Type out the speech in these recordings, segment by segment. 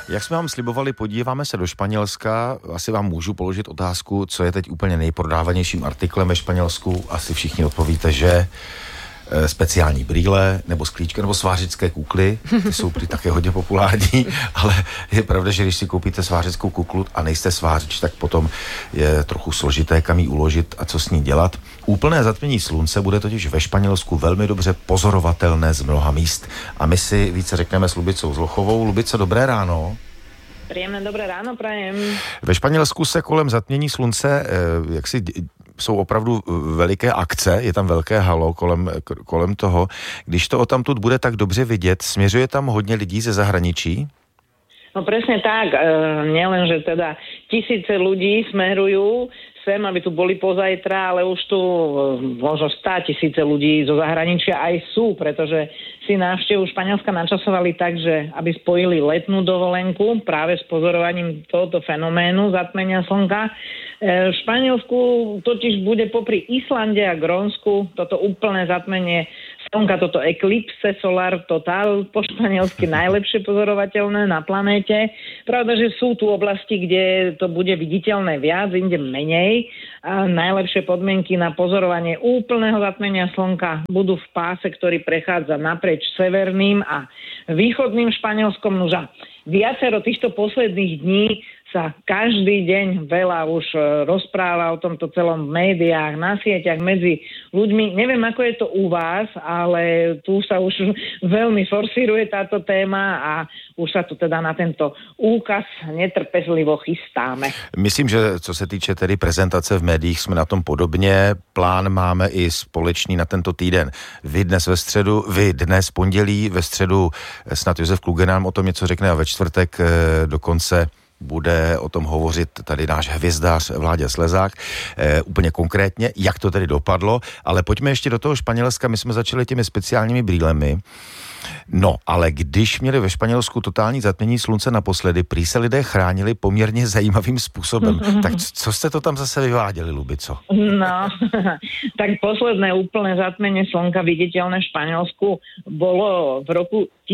Jak jsme vám slibovali, podíváme se do Španělska. Asi vám můžu položit otázku, co je teď úplně nejprodávanějším artiklem ve Španělsku. Asi všichni odpovíte, že speciální brýle, nebo sklíčka, nebo svářické kukly. Ty jsou prý také hodně populární, ale je pravda, že když si koupíte svářickou kuklu a nejste svářič, tak potom je trochu složité, kam ji uložit a co s ní dělat. Úplné zatmění slunce bude totiž ve Španělsku velmi dobře pozorovatelné z mnoha míst. A my si více řekneme s Lubicou Zlochovou. Lubico, dobré ráno. Príjemné dobré ráno, prajem. Ve Španělsku se kolem zatmění slunce jsou opravdu veliké akce, je tam velké halo kolem toho. Když to odtamtud bude tak dobře vidět, směřuje tam hodně lidí ze zahraničí? No presne tak, nielen, že teda tisíce ľudí smerujú sem, aby tu boli pozajtra, ale už tu možno 100 000 ľudí zo zahraničia aj sú, pretože si návštevu Španielska načasovali tak, že aby spojili letnú dovolenku práve s pozorovaním tohoto fenoménu zatmenia slnka. V Španielsku totiž bude popri Islande a Grónsku toto úplné zatmenie slnka, toto eclipse solar total, po španielsky najlepšie pozorovateľné na planéte. Pravda, že sú tu oblasti, kde to bude viditeľné viac, inde menej. A najlepšie podmienky na pozorovanie úplného zatmenia slnka budú v páse, ktorý prechádza naprieč severným a východným Španielskom. Nože viacero týchto posledných dní sa každý deň veľa už rozpráva o tomto celom v médiách, na sieťach, medzi ľuďmi. Neviem, ako je to u vás, ale tu sa už veľmi forsíruje táto téma a už sa tu teda na tento úkaz netrpezlivo chystáme. Myslím, že co se týče tedy prezentace v médiích, jsme na tom podobně. Plán máme i společný na tento týden. Vy dnes pondělí, ve středu snad Josef Kluge nám o tom něco řekne a ve čtvrtek dokonce bude o tom hovořit tady náš hvězdář Vláďa Slezák, úplně konkrétně, jak to tedy dopadlo, ale pojďme ještě do toho Španělska, my jsme začali těmi speciálními brýlemi. No, ale když měli ve Španělsku totální zatmění slunce naposledy, prý se lidé chránili poměrně zajímavým způsobem. Tak co jste to tam zase vyváděli, Lubico? No, tak posledné úplné zatmenie slnka viditeľné v Španielsku bolo v roku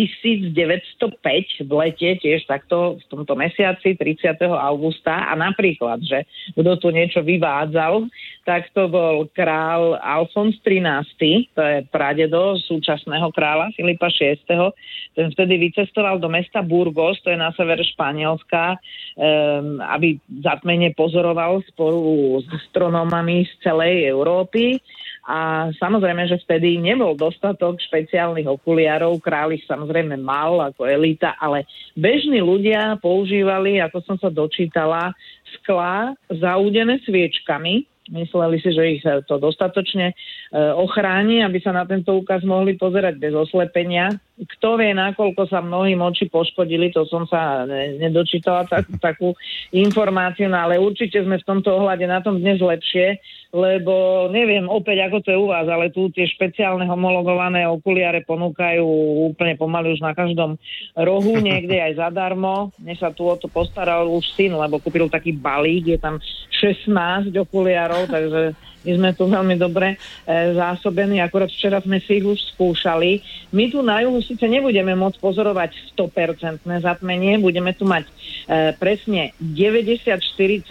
1905 v lete, tiež takto v tomto mesiaci 30. augusta. A napríklad, že kto tu niečo vyvádzal, tak to bol král Alfons XIII, to je pradedo súčasného kráľa Filipa VI. Ten vtedy vycestoval do mesta Burgos, to je na severe Španielska, aby zatmenie pozoroval spolu s astronómami z celej Európy. A samozrejme, že vtedy nebol dostatok špeciálnych okuliarov, kráľ ich samozrejme mal ako elita, ale bežní ľudia používali, ako som sa dočítala, sklá zaúdené sviečkami. Mysleli si, že ich to dostatočne ochráni, aby sa na tento úkaz mohli pozerať bez oslepenia. Kto vie, nakoľko sa mnohým oči poškodili, to som sa nedočítala takú informáciu, no ale určite sme v tomto ohľade na tom dnes lepšie, lebo neviem opäť, ako to je u vás, ale tu tie špeciálne homologované okuliare ponúkajú úplne pomaly už na každom rohu, niekde aj zadarmo. Mne sa tu o to postaral už syn, lebo kúpil taký balík, je tam 16 okuliarov, takže my sme tu veľmi dobre zásobení, akorát včera sme si ich už skúšali. My tu na juhu síce nebudeme môcť pozorovať 100% zatmenie, budeme tu mať presne 94,7%,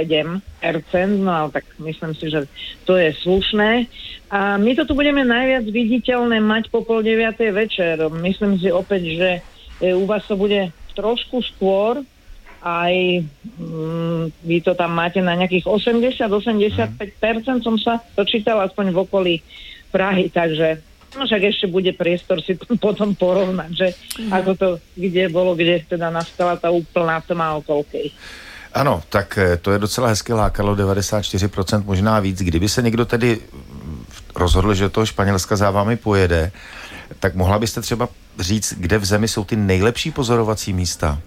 no ale tak myslím si, že to je slušné. A my to tu budeme najviac viditeľné mať po 8:30 večer. Myslím si opäť, že u vás to bude trošku skôr, aj vy to tam máte na nejakých 80-85%, som sa dočítala aspoň v okolí Prahy, takže no však ešte bude priestor si potom porovnať, že ako to kde bolo, kde teda nastala tá úplná tma okolkej. Ano, tak to je docela hezké lákalo, 94%, možná víc. Kdyby se někdo tedy rozhodl, že do toho Španělska za vámi pojede, tak mohla byste třeba říct, kde v zemi jsou ty nejlepší pozorovací místa?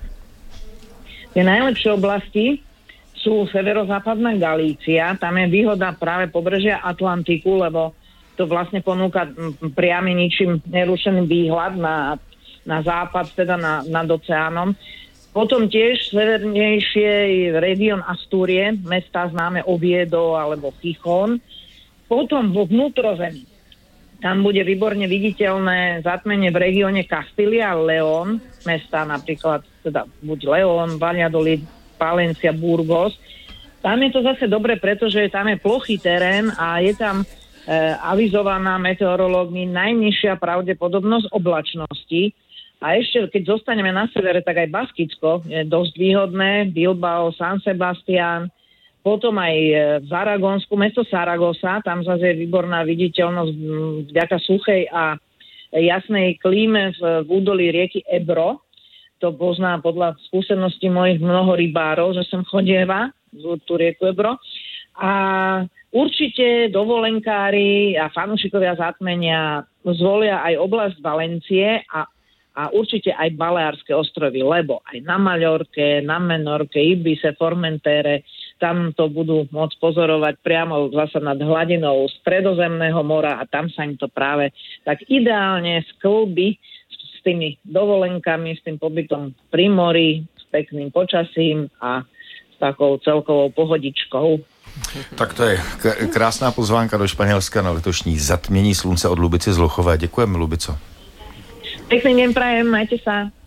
Tie najlepšie oblasti sú severozápadná Galícia, tam je výhoda práve pobrežia Atlantiku, lebo to vlastne ponúka priamy ničím nerušený výhľad na západ, teda nad oceánom. Potom tiež severnejšie región Astúrie, mestá známe Oviedo alebo Chichón. Potom vo vnútrozemí Tam bude výborne viditeľné zatmenie v regióne Castilla, León, mesta napríklad, teda buď León, Valladolid, Palencia, Burgos. Tam je to zase dobre, pretože tam je plochý terén a je tam avizovaná meteorológmi najnižšia pravdepodobnosť oblačnosti. A ešte, keď zostaneme na severe, tak aj Baskicko je dosť výhodné, Bilbao, San Sebastián, potom aj v Aragonsku, mesto Saragosa, tam zase je výborná viditeľnosť vďaka suchej a jasnej klíme v údolí rieky Ebro. To poznám podľa skúseností mojich mnoho rybárov, že som chodieva tú rieku Ebro. A určite dovolenkári a fanúšikovia zatmenia zvolia aj oblasť Valencie a určite aj Baleárske ostrovy, lebo aj na Maľorke, na Menorke, Ibize, Formentere, tam to budú môcť pozorovať priamo zasa nad hladinou Stredozemného mora a tam sa im to práve tak ideálne sklbí s tými dovolenkami, s tým pobytom pri mori, s pekným počasím a s takou celkovou pohodičkou. Tak to je krásná pozvánka do Španělska na letošní zatmění slunce od Lubice z Lochové. Děkujeme, Lubico. Pekný deň prajem, majte sa.